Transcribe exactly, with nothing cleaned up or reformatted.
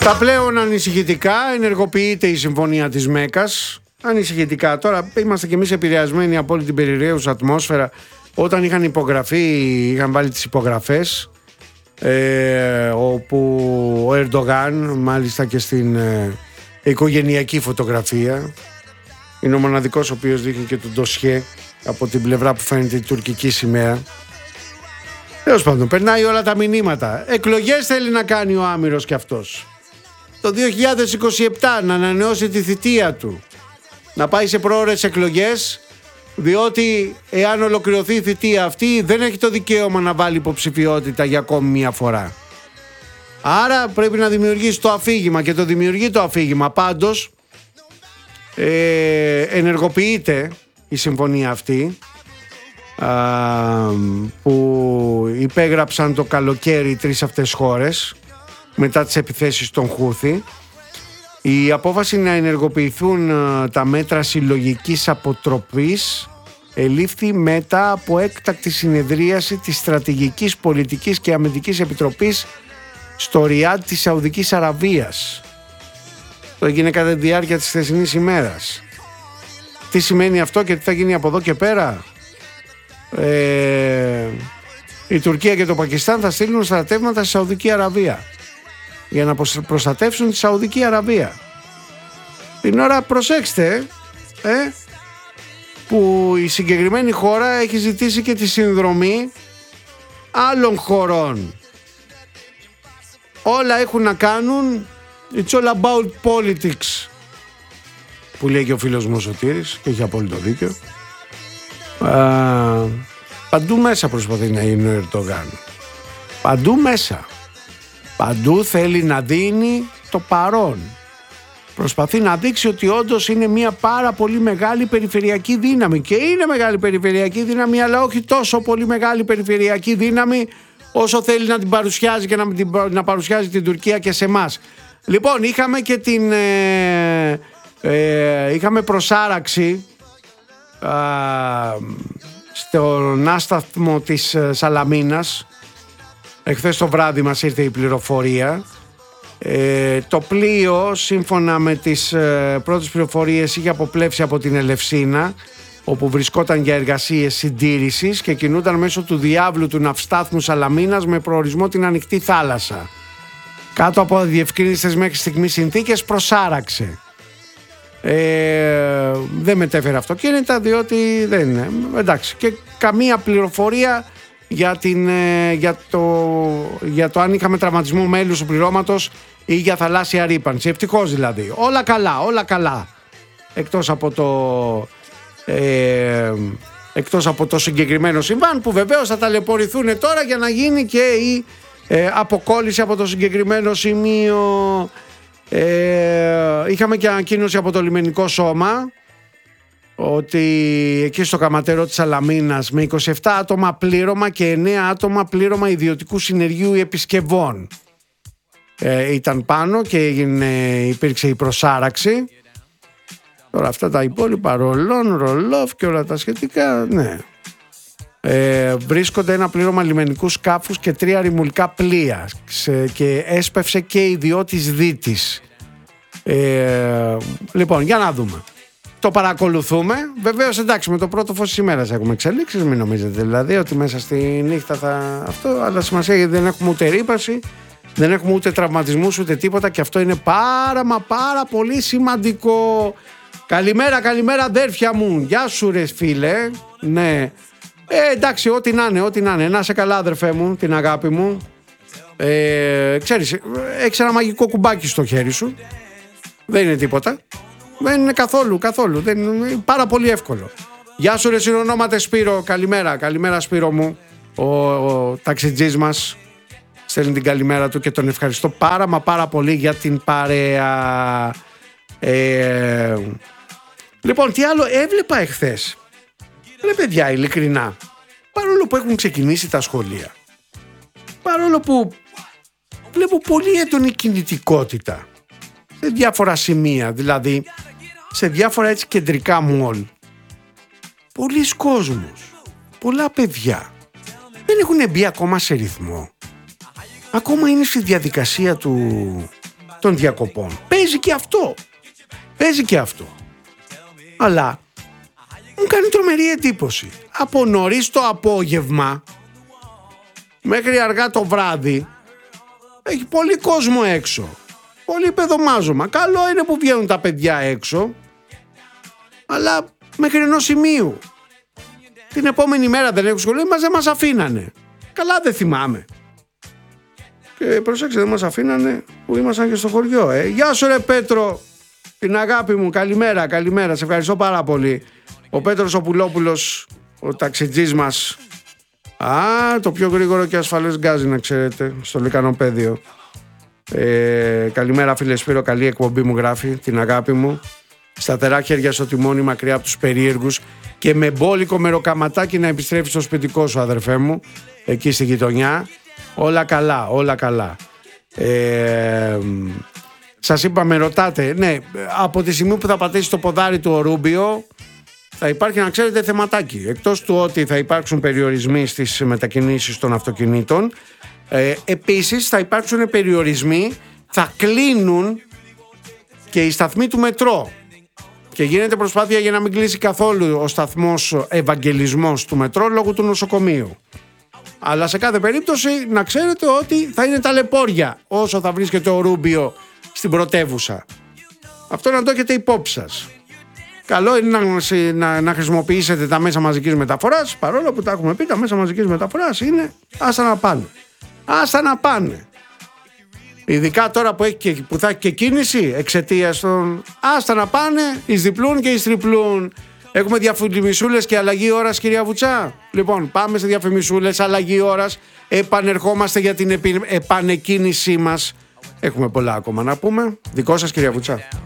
Τα πλέον ανησυχητικά, ενεργοποιείται η συμφωνία της Μέκας. Ανησυχητικά. Τώρα είμαστε κι εμείς επηρεασμένοι από όλη την περιραίουσα ατμόσφαιρα. Όταν είχαν υπογραφεί, είχαν βάλει τις υπογραφές, ε, όπου ο Ερντογάν, μάλιστα και στην ε, οικογενειακή φωτογραφία, είναι ο μοναδικός ο οποίος δείχνει και τον ντοσιέ από την πλευρά που φαίνεται η τουρκική σημαία. Τέλος πάντων, περνάει όλα τα μηνύματα. Εκλογές θέλει να κάνει ο Άμυρος κι αυτός. Το δύο χιλιάδες είκοσι επτά να ανανεώσει τη θητεία του, να πάει σε πρόωρες εκλογές, διότι εάν ολοκληρωθεί η θητεία αυτή δεν έχει το δικαίωμα να βάλει υποψηφιότητα για ακόμη μια φορά. Άρα πρέπει να δημιουργήσει το αφήγημα και το δημιουργεί το αφήγημα. Πάντως ε, ενεργοποιείται η συμφωνία αυτή, α, που υπέγραψαν το καλοκαίρι οι τρεις αυτές χώρες μετά τις επιθέσεις των Χούθη. Η απόφαση να ενεργοποιηθούν τα μέτρα συλλογικής αποτροπής ελήφθη μετά από έκτακτη συνεδρίαση της Στρατηγικής Πολιτικής και Αμυντικής Επιτροπής στο Ριάντ της Σαουδικής Αραβίας. Το έγινε κατά τη διάρκεια της χθεσινής ημέρας. Τι σημαίνει αυτό και τι θα γίνει από εδώ και πέρα? Ε, η Τουρκία και το Πακιστάν θα στείλουν στρατεύματα στη Σαουδική Αραβία για να προστατεύσουν τη Σαουδική Αραβία. Την ώρα, προσέξτε, ε, που η συγκεκριμένη χώρα έχει ζητήσει και τη συνδρομή άλλων χωρών. Όλα έχουν να κάνουν, it's all about politics, που λέει και ο φίλος μου ο Σωτήρης, και έχει απόλυτο δίκιο. Α, παντού μέσα προσπαθεί να είναι ο Ερντογάν. Παντού μέσα. Παντού θέλει να δίνει το παρόν. Προσπαθεί να δείξει ότι όντως είναι μια πάρα πολύ μεγάλη περιφερειακή δύναμη. Και είναι μεγάλη περιφερειακή δύναμη, αλλά όχι τόσο πολύ μεγάλη περιφερειακή δύναμη όσο θέλει να την παρουσιάζει και να, την, να παρουσιάζει την Τουρκία και σε εμάς. Λοιπόν, είχαμε και την... Ε, ε, είχαμε προσάραξη ε, στον άσταθμο της Σαλαμίνας. Εχθές το βράδυ μας ήρθε η πληροφορία. Ε, το πλοίο, σύμφωνα με τις ε, πρώτες πληροφορίες, είχε αποπλέψει από την Ελευσίνα, όπου βρισκόταν για εργασίες συντήρησης, και κινούνταν μέσω του διάβλου του ναυστάθμου Σαλαμίνας με προορισμό την ανοιχτή θάλασσα. Κάτω από αδιευκρίνιστες μέχρι στιγμής συνθήκες προσάραξε. Ε, δεν μετέφερε αυτοκίνητα, διότι δεν είναι. Εντάξει, και καμία πληροφορία για, την, για, το, για το αν είχαμε τραυματισμό μέλους του πληρώματος ή για θαλάσσια ρύπανση. Ευτυχώς δηλαδή. Όλα καλά, όλα καλά. Εκτός από το, ε, εκτός από το συγκεκριμένο συμβάν, που βεβαίως θα ταλαιπωρηθούν τώρα για να γίνει και η ε, αποκόλληση από το συγκεκριμένο σημείο. Ε, είχαμε και ανακοίνωση από το λιμενικό σώμα ότι εκεί στο Καματέρο της Σαλαμίνας, με είκοσι επτά άτομα πλήρωμα και εννέα άτομα πλήρωμα ιδιωτικού συνεργείου επισκευών, ε, ήταν πάνω και έγινε, υπήρξε η προσάραξη. Τώρα αυτά τα υπόλοιπα, ρολόν, ρολόφ και όλα τα σχετικά, ναι. Ε, βρίσκονται ένα πλήρωμα λιμενικού σκάφους και τρία ρημουλικά πλοία, και έσπευσε και ιδιώτης δίτης. Ε, λοιπόν, για να δούμε. Το παρακολουθούμε. Βεβαίως, εντάξει, με το πρώτο φως της ημέρας έχουμε εξελίξεις, μην νομίζετε δηλαδή ότι μέσα στη νύχτα θα αυτό, αλλά σημασία, γιατί δεν έχουμε ούτε ρύπαση, δεν έχουμε ούτε τραυματισμούς ούτε τίποτα, και αυτό είναι πάρα μα πάρα πολύ σημαντικό. Καλημέρα, καλημέρα αδέρφια μου. Γεια σου ρε φίλε. Ναι. Ε, εντάξει, ό,τι να είναι, ό,τι να είναι. Να είσαι καλά, αδερφέ μου, την αγάπη μου. Ε, ξέρεις, έχεις ένα μαγικό κουμπάκι στο χέρι σου. Δεν είναι τίποτα. Δεν είναι καθόλου, καθόλου. Δεν είναι πάρα πολύ εύκολο. Γεια σου ρε συνονόματε Σπύρο. Καλημέρα, καλημέρα Σπύρο μου. Ο, ο ταξιτζής μας στέλνει την καλημέρα του και τον ευχαριστώ πάρα μα πάρα πολύ για την παρέα. Ε, λοιπόν, τι άλλο έβλεπα εχθές. Ρε παιδιά, ειλικρινά, παρόλο που έχουν ξεκινήσει τα σχολεία, παρόλο που βλέπω πολύ έντονη κινητικότητα σε διάφορα σημεία, δηλαδή σε διάφορα έτσι κεντρικά μολ, πολλοί κόσμος, πολλά παιδιά δεν έχουν μπει ακόμα σε ρυθμό. Ακόμα είναι στη διαδικασία του των διακοπών. Παίζει και αυτό. Παίζει και αυτό. Αλλά μου κάνει τρομερή εντύπωση. Από νωρίς το απόγευμα μέχρι αργά το βράδυ έχει πολύ κόσμο έξω. Πολύ παιδομάζωμα. Καλό είναι που βγαίνουν τα παιδιά έξω, αλλά μέχρι ενός σημείου. Την επόμενη μέρα δεν έχουν σχολείο, μας δεν μας αφήνανε. Καλά δεν θυμάμαι. Και προσέξτε, δεν μας αφήνανε που ήμασταν και στο χωριό. Ε. Γεια σου ρε Πέτρο, την αγάπη μου, καλημέρα, καλημέρα, σε ευχαριστώ πάρα πολύ. Ο Πέτρος ο Πουλόπουλος, ο ταξιτζής μας. Α, το πιο γρήγορο και ασφαλές γκάζι, να ξέρετε, στο Λυκανοπαίδιο. Ε, καλημέρα φίλε Σπύρο, καλή εκπομπή μου γράφει, την αγάπη μου. Σταθερά χέρια στο τιμόνι, μακριά από τους περίεργους και με μπόλικο μεροκαματάκι να επιστρέφει στο σπιτικό σου, αδερφέ μου, εκεί στη γειτονιά. Όλα καλά, όλα καλά. Ε, σας είπα, με ρωτάτε, ναι, από τη στιγμή που θα πατήσει το ποδάρι του ο Ρούμπιο θα υπάρχει, να ξέρετε, θεματάκι. Εκτός του ότι θα υπάρξουν περιορισμοί στις μετακινήσεις των αυτοκινήτων, ε, επίσης θα υπάρξουν περιορισμοί, θα κλείνουν και οι σταθμοί του μετρό. Και γίνεται προσπάθεια για να μην κλείσει καθόλου ο σταθμός Ευαγγελισμός του μετρό λόγω του νοσοκομείου. Αλλά σε κάθε περίπτωση να ξέρετε ότι θα είναι ταλαιπώρια όσο θα βρίσκεται ο Ρούμπιο στην πρωτεύουσα. Αυτό να το έχετε υπόψη σας. Καλό είναι να, να, να χρησιμοποιήσετε τα μέσα μαζικής μεταφοράς, παρόλο που τα έχουμε πει, τα μέσα μαζικής μεταφοράς είναι άστα να πάνε. Άστα να πάνε. Ειδικά τώρα που, έχει και, που θα έχει και κίνηση εξαιτίας των... Άστα να πάνε, εις διπλούν και εις τριπλούν. Έχουμε διαφημισούλες και αλλαγή ώρας, κυρία Βουτσά. Λοιπόν, πάμε σε διαφημισούλες, αλλαγή ώρας. Επανερχόμαστε για την επι... επανεκκίνησή μας. Έχουμε πολλά ακόμα να πούμε. Δικό σας, κυρία Βουτσά.